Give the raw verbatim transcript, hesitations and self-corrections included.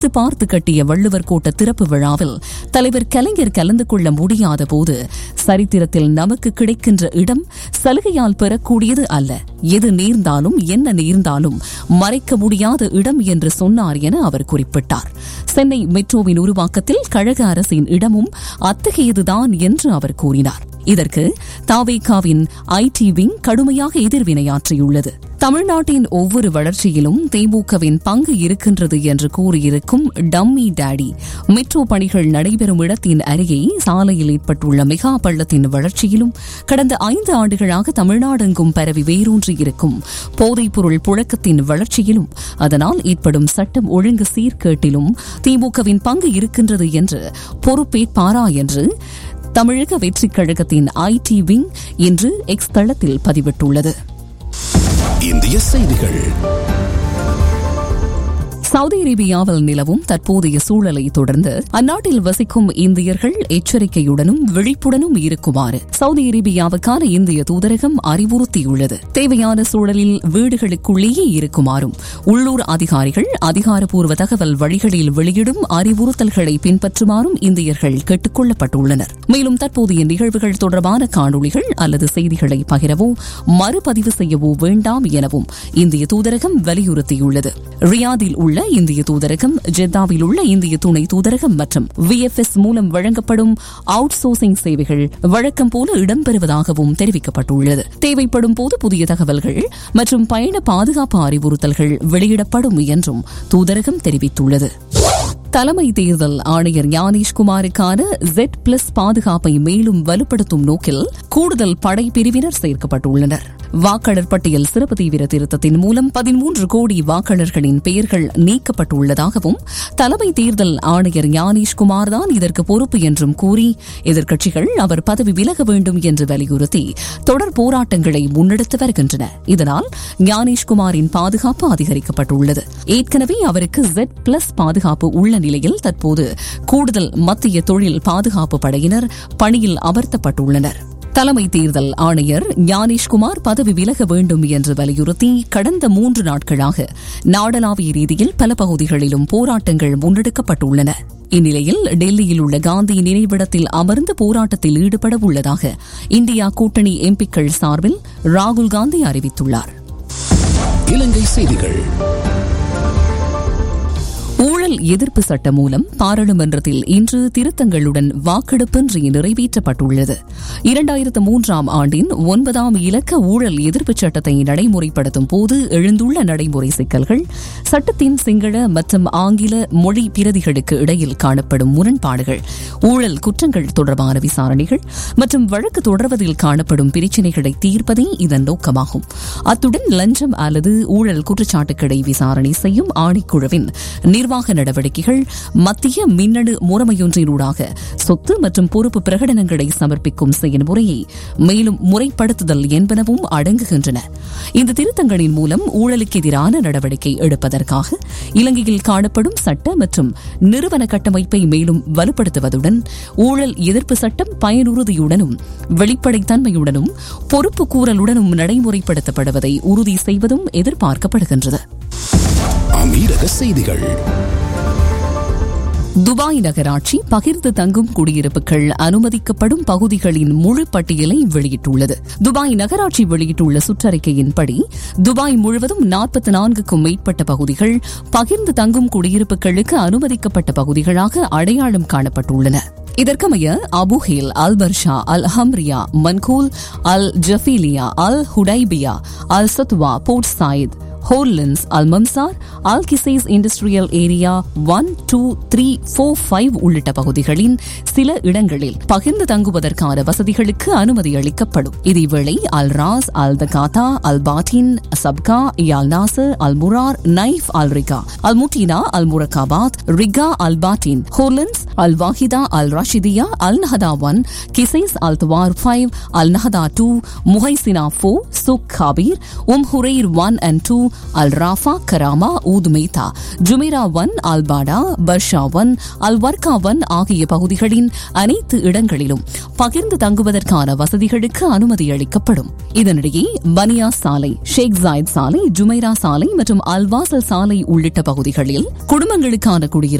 பார்த்து கட்டிய வள்ளுவர் கோட்ட திறப்பு விழாவில் தலைவர் கலைஞர் கலந்து கொள்ள முடியாத போது சரித்திரத்தில் நமக்கு கிடைக்கின்ற இடம் சலுகையால் பெறக்கூடியது அல்ல, எது நேர்ந்தாலும் என்ன நேர்ந்தாலும் மறைக்க முடியாத இடம் என்று சொன்னார் என அவர் குறிப்பிட்டார். சென்னை மெட்ரோவின் உருவாக்கத்தில் கழக அரசின் இடமும் அத்தகையதுதான் என்று அவர் கூறினார். இதற்கு தாவேகாவின் ஐடி விங் கடுமையாக எதிர்வினையாற்றியுள்ளது. தமிழ்நாட்டின் ஒவ்வொரு வளர்ச்சியிலும் திமுகவின் பங்கு இருக்கின்றது என்று கூறியிருக்கும் டம்மி டாடி மெட்ரோ பணிகள் நடைபெறும் இடத்தின் அருகே சாலையில் ஏற்பட்டுள்ள மெகா பள்ளத்தின் வளர்ச்சியிலும் கடந்த ஐந்து ஆண்டுகளாக தமிழ்நாடெங்கும் பரவி வேரூன்றியிருக்கும் போதைப்பொருள் புழக்கத்தின் வளர்ச்சியிலும் அதனால் ஏற்படும் சட்டம் ஒழுங்கு சீர்கேட்டிலும் திமுகவின் பங்கு இருக்கின்றது என்று பொறுப்பேற்பாரா என்று தமிழக வெற்றிக் கழகத்தின் ஐடி விங் இன்று எக்ஸ் தளத்தில் பதிவிட்டுள்ளது. இந்திய செய்திகள். சவுதி அரேபியாவில் நிலவும் தற்போதைய சூழலை தொடர்ந்து அந்நாட்டில் வசிக்கும் இந்தியர்கள் எச்சரிக்கையுடனும் விழிப்புடனும் இருக்குமாறு சவுதி அரேபியாவுக்கான இந்திய தூதரகம் அறிவுறுத்தியுள்ளது. தேவையான சூழலில் வீடுகளுக்குள்ளேயே இருக்குமாறும் உள்ளூர் அதிகாரிகள் அதிகாரப்பூர்வ தகவல் வழிகளில் வெளியிடும் அறிவுறுத்தல்களை பின்பற்றுமாறும் இந்தியர்கள் கேட்டுக் கொள்ளப்பட்டுள்ளனர். மேலும் தற்போதைய நிகழ்வுகள் தொடர்பான காணொலிகள் அல்லது செய்திகளை பகிரவோ மறுபதிவு செய்யவோ வேண்டாம் எனவும் இந்திய தூதரகம் வலியுறுத்தியுள்ளது. ரியாதில் உள்ள இந்திய தூதரகம், ஜெத்தாவில் உள்ள இந்திய துணை தூதரகம் மற்றும் வி எஃப் எஸ் மூலம் வழங்கப்படும் அவுட் சோர்சிங் சேவைகள் வழக்கம் போல இடம்பெறுவதாகவும் தெரிவிக்கப்பட்டுள்ளது. தேவைப்படும் போது புதிய தகவல்கள் மற்றும் பயண பாதுகாப்பு அறிவுறுத்தல்கள் வெளியிடப்படும் என்றும் தூதரகம் தெரிவித்துள்ளது. தலைமை தேர்தல் ஆணையர் ஞானேஷ்குமாருக்கான ஜெட் பிளஸ் பாதுகாப்பை மேலும் வலுப்படுத்தும் நோக்கில் கூடுதல் படை பிரிவினர் சேர்க்கப்பட்டுள்ளனர். வாக்காளர் பட்டியல் சிறப்பு தீவிர திருத்தத்தின் மூலம் பதிமூன்று கோடி வாக்காளர்களின் பெயர்கள் நீக்கப்பட்டுள்ளதாகவும் தலைமை தேர்தல் ஆணையர் ஞானேஷ்குமார் தான் இதற்கு பொறுப்பு என்றும் கூறி எதிர்க்கட்சிகள் அவர் பதவி விலக வேண்டும் என்று வலியுறுத்தி தொடர் போராட்டங்களை முன்னெடுத்து வருகின்றன. இதனால் ஞானேஷ்குமாரின் பாதுகாப்பு அதிகரிக்கப்பட்டுள்ளது. ஏற்கனவே அவருக்கு ஜெட் பிளஸ் பாதுகாப்பு உள்ள நிலையில் தற்போது கூடுதல் மத்திய தொழில் பாதுகாப்பு படையினர் பணியில் அமர்த்தப்பட்டுள்ளனர். தலைமை தேர்தல் ஆணையர் ஞானேஷ்குமார் பதவி விலக வேண்டும் என்று வலியுறுத்தி கடந்த மூன்று நாட்களாக நாடளாவிய ரீதியில் பல பகுதிகளிலும் போராட்டங்கள் முன்னெடுக்கப்பட்டுள்ளன. இந்நிலையில் டெல்லியில் உள்ள காந்தி நினைவிடத்தில் அமர்ந்து போராட்டத்தில் ஈடுபட உள்ளதாக இந்தியா கூட்டணி எம்பிக்கள் சார்பில் ராகுல் காந்தி அறிவித்துள்ளார். இலங்கை செய்திகள். ஊழல் எதிர்ப்பு சட்ட மூலம் பாராளுமன்றத்தில் இன்று திருத்தங்களுடன் வாக்கெடுப்பின்றி நிறைவேற்றப்பட்டுள்ளது. இரண்டாயிரத்து மூன்றாம் ஆண்டின் ஒன்பதாம் இலக்க ஊழல் எதிர்ப்பு சட்டத்தை நடைமுறைப்படுத்தும் போது எழுந்துள்ள நடைமுறை சிக்கல்கள், சட்டத்தின் சிங்கள மற்றும் ஆங்கில மொழி பிரதிகளுக்கு இடையில் காணப்படும் முரண்பாடுகள், ஊழல் குற்றங்கள் தொடர்பான விசாரணைகள் மற்றும் வழக்கு தொடர்வதில் காணப்படும் பிரச்சினைகளை தீர்ப்பதே இதன் நோக்கமாகும். அத்துடன் லஞ்சம் அல்லது ஊழல் குற்றச்சாட்டுகளை விசாரணை செய்யும் ஆணைக்குழுவின் நிர்வாக நடவடிக்கைகள், மத்திய மின்னணு முறைமையொன்றினூடாக சொத்து மற்றும் பொறுப்பு பிரகடனங்களை சமர்ப்பிக்கும் செயல்முறையை மேலும் முறைப்படுத்துதல் என்பனவும் அடங்குகின்றன. இந்த திருத்தங்களின் மூலம் ஊழலுக்கு எதிரான நடவடிக்கை எடுப்பதற்காக இலங்கையில் காணப்படும் சட்ட மற்றும் நிறுவன கட்டமைப்பை மேலும் வலுப்படுத்துவதுடன் ஊழல் எதிர்ப்பு சட்டம் பயனுறுதியுடனும் வெளிப்படைத்தன்மையுடனும் பொறுப்பு கூறலுடனும் நடைமுறைப்படுத்தப்படுவதை உறுதி செய்வதும் எதிர்பார்க்கப்படுகின்றது. அமீரக செய்திகள். துபாய் நகராட்சி பகிர்ந்து தங்கும் குடியிருப்புகள் அனுமதிக்கப்படும் பகுதிகளின் முழு பட்டியலை வெளியிட்டுள்ளது. துபாய் நகராட்சி வெளியிட்டுள்ள சுற்றறிக்கையின்படி துபாய் முழுவதும் நாற்பத்தி நான்குக்கும் மேற்பட்ட பகுதிகள் பகிர்ந்து தங்கும் குடியிருப்புகளுக்கு அனுமதிக்கப்பட்ட பகுதிகளாக அடையாளம் காணப்பட்டுள்ளன. இதற்கமைய அபுஹேல், அல் பர்ஷா, அல் ஹம்ரியா, மன்கூல், அல் ஜஃபீலியா, அல் ஹுடைபியா, அல் சத்வா, போர்ட் சாயித், ஹோர்லின்ஸ், அல் மம்சார், அல் Qusais industrial area one two three four five உள்ளிட்ட பகுதிகளின் சில இடங்களில் பகிர்ந்து தங்குவதற்கான வசதிகளுக்கு அனுமதி அளிக்கப்படும். இதேவேளை அல் ராஸ், அல் தகாத்தா, அல் பாட்டின், சப்கா, இயால் நாசர், அல் முரார், நைஃப், அல் ரிகா, அல் முட்டினா, அல் முரக்காபாத், ரிகா, அல் பாட்டின், ஹோர்லின்ஸ், அல் வாஹிதா, அல் ரஷிதியா, அல் நஹதா one, Qusais, Al துவார் five, Al நஹதா two, முஹைசினா four, Suk Kabir, um ஹுரைர் one and two, Al Rafah, Karama, ஊத்மேதா, Jumeirah one, அல்பாடா, Barsha one, Al Varga one ஆகிய பகுதிகளின் அனைத்து இடங்களிலும் பகிர்ந்து தங்குவதற்கான வசதிகளுக்கு அனுமதி அளிக்கப்படும். இதனிடையே பனியா சாலை, ஷேக் ஜாயத் சாலை, ஜுமைரா சாலை மற்றும் அல்வாசல் சாலை உள்ளிட்ட பகுதிகளில் குடும்பங்களுக்கான குடியிருப்பு